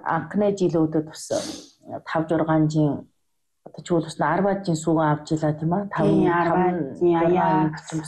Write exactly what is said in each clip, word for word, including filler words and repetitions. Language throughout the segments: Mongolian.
анхны жилүүдэд бас тавж ургаанжийн одоо чивэл бас арваажийн сүүгэн авч илаа тийм аа таван арваажийн аяа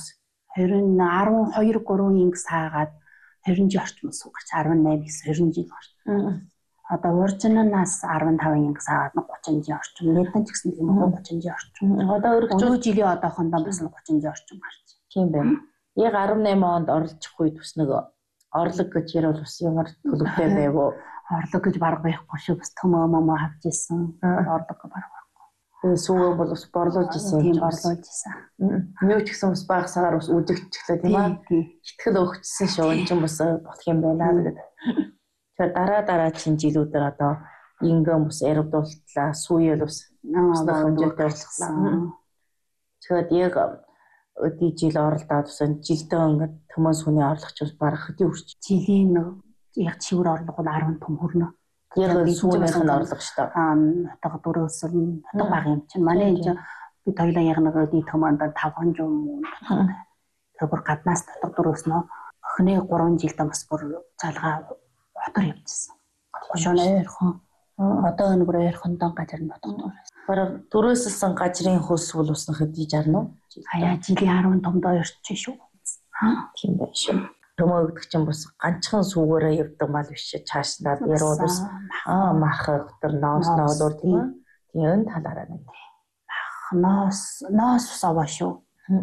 харин арван хоёр гурван ингс хаагаад хорин жил орчим суугач арван наймын хорин жил орчим. Одоо уржинаас арван таван ингс хаагаад гучин жил орчим. Мэдэн ч гэсэн тийм үү гучин жил орчим. Одоо өргөжлөө жилийн одоохондоо бас гучин жил орчим гарч. Тийм байна. Яг арван найман онд орлчих үед бас нэг орлог гэж ярил бас ямар төлөвтэй байв уу? Орлог гэж бараг байхгүй шүү. Бас төмөө мөмөө авч ирсэн. Орлог бараг. Сүүгээ бол бас борлуулж исэн юм борлуулж исэн. Юу ч гэсэн бас багсаар бас үжигдчихлээ тийм аа. Итгэл өгчсөн шүү. Энд чинь бас болох юм байна гэдэг. Тэгэхээр дараа дараа чинь жилүүдээр одоо ингэн бас эрдүүлтлээ, сүүял бас бас хэмжээтэй болчихсон. Тэгэхээр яг өдий жил оролдоод бас жилдээ ингээд төмөөс хүний орлогч бас барах хэдий үрч. Жилийн нэг яг чивэр орлого бол арван том хүрнэ. Яг сүүнийх нь орлого шүү дээ. Аа нутаг дөрөөс нь нутаг баг юм чинь. Манай энэ бид хоёлаа яг нэг өдий төмөнд таван hundred юм. Тэгэхээр гаднаас нутаг дөрөөс нь охины гурван жилдээ бас бүр залгаа хотор явчихсан. Гошооны ойрхон. Одоо нэг ойрхондоо газар нь нутаг дөрөөс. Бараг дөрөөсөлсөн газрын хөлс бол уснах хэдий жарна уу? Аяа жилийн арван томдоо орчих шүү. Аа тийм байх шүү. Төмөө өгдөг чинь бас ганцхан сүүгээрээ явдаг мал биш чаашнаад яруу бас аа мах өтөр ноос ноолоор тийм үү? Тийм талаараа нэг. Мах ноос ноос саваа шүү.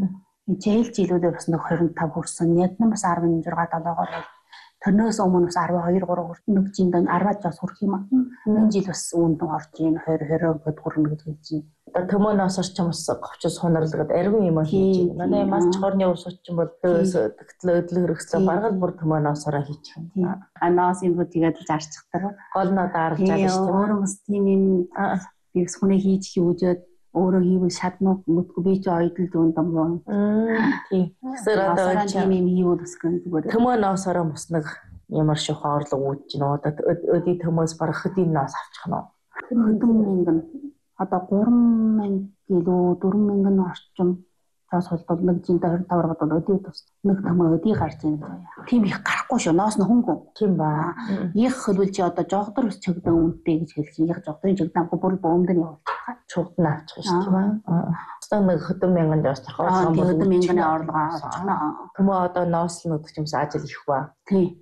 Жил жилүүдээ бас нэг twenty five хүрсэн. Яг нь бас sixteen seventeen тэрнээс өмнө бас twelve two three хүрсэн. Нэг жилдээ ten жас хүрэх юм аа. Энэ жил бас үүнд орж ийн twenty twenty гэд хүрнэ гэж хэлж байна. Одоо төмөөнөөс орчим бас говчос хунарлаад аргүй юм хийж байна. Манай мас чорны ус орчим бол дөөс тэгтлээ өдлө хөргслөө баргал бүр төмөөнөөсоо хийчих юм. Анаас юм тэгээд зарчихдаг. Гол нь дарж чадж тийм. Өөрөө бас тийм юм бигс хүнээ хийж хиүүжээд өөрөө хийвэл шатнуу мэдгүй би ч ойдол зүүн дам юм. Тийм. Тэгэхээр одоо тийм юм хийвэл бас зүгээр. Төмөөнөөсоо бас нэг ямар ших орлого үүдж нөө одоо өдий төмөөс барах хэдийн нас авчих нь. Хэдэн мянган одоо three thousand кило four thousand орчим цаас холдол нэг жинтэй twenty-five бодвол өдий тус нэг төмөө өдий гарч ийн. Тийм их гарахгүй шүү. Ноос нь хөнгөн. Тийм ба. Их хөлвөл чи одоо жогдор ус чигдэн үнэтэй гэж хэлж яг жогдорын чигдэнгүй бүр бөөмдөр явуулчих. Чугд нь авчих шүү тийм аа. Одоо нэг хэдэн мянган доос тохиолж байгаа юм. Хэдэн мянганы орлого авчихна. Төмөө одоо ноосл нүд ч юмс ажил их ба. Тийм.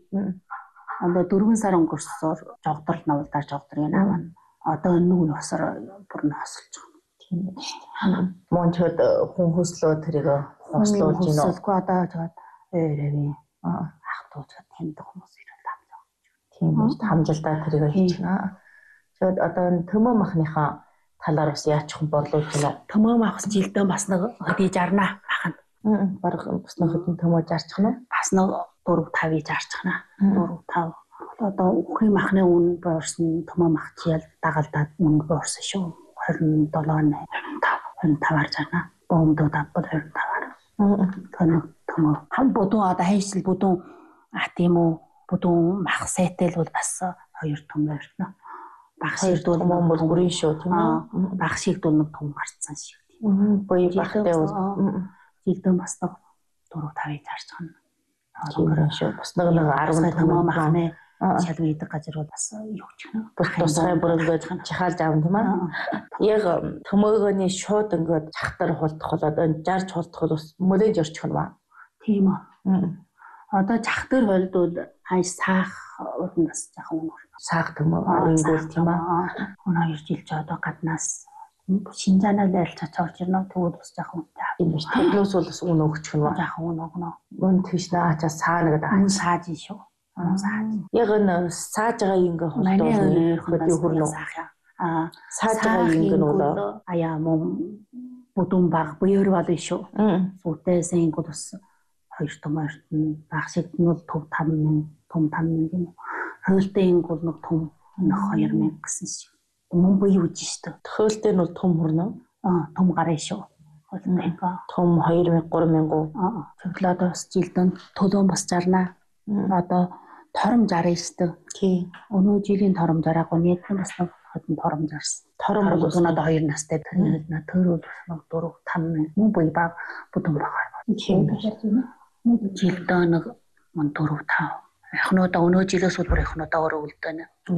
Одоо four сар өнгөрсөөр жогдорл навлдаар жогдорын аваа. Одоо нэг насаар бүр насалж байгаа. Тийм үү. Мончод хүн хөслөө тэрийг хослуулж гинөө. Хөслөхгүй одоо жоод өөрэв. Ах дууч тэнд хүмүүс ирэл амжаа. Тийм үү. Хамжилтаа тэрийг хийчихнэ. Тэгээд одоо төмөө махныхаа талаар бас яачих юм борлуулж байна. Төмөө махс жилдээ бас нэг хэдий жарна ахна. Аа бараг бас нэг хэдэн төмөө жарчих нь. Бас нэг four five жарчихна. four five одоо үхрийн махны үн боорсон төмөө мах чийл дагалдаад үн боорсон шүү. twenty-seven twenty-five жарна. Бомдод авбал twenty-five. Тэнэг төмөө хам бодон одоо хайшил бодон а тийм үү бодон мах сайтай л бол бас хоёр төмөө өрнө. Баг шиг дүүл мөн бол бүрийн шүү тийм үү. Баг шиг дүүл нэг том гарцсан шиг тийм. Боёо багтай бол жилдээ бас нэг four five жарч гана. Аа шүү. Бас нэг ten төмөө махны шалгүй идэг газар бол бас юу ч гэнэ. Тусгай бүрэлдэж чахаалж авна тийм аа. Яг төмөөгөөний шууд ингээд чахтар хулдах болоод энэ жарж хулдах бол бас мөлөж орчих нь ба. Тийм үү. Одоо чахтар холдвол хай саах урнаас жаахан өнөр. Саах төмөө ингүүл тийм аа. two жил ч одоо гаднаас Шинжаанаа лайлж чачаарч ирнэ. Тэгвэл бас жаахан юм биш. Тэглөөс бол бас үн өгчих нь ба. Жаахан үн өгнө. Мөн тийш наачаа саана гэдэг аа. Сааж шүү. Яг энэ сааж байгаа ингээ холдоо хөдөө хүрнэ. Аа сааж байгаа ингээ бол аяа мөн бүдүүн баг буйр бол шүү. Сүтэйсэн ингээ бас хоёр томорт баг шиг нь бол төв five thousand том five thousand юм. Хөөлтэй ингээ бол нэг том two thousand гэсэн шүү. Мөн буй үж шүү. Хөөлтэй нь бол том хүрнэ. Аа том гараа шүү. Хөөлтэй том two thousand three thousand. Аа цоглоод бас жилдэн төлөөн бас жарна. Одоо тором жарна шүү. Тий. Өнөө жилийн тором жараагүй нэг бас нэг хэдэн тором жарсан. Тором бол одоо two настай тэр нэг төрөл four five мөн буй баг бүдүүн байгаа. Тийм. Жилдээ нэг four five. Эхнүүдээ өнөө жилээс бүр эхнүүдээ өөрөө үлдэнэ.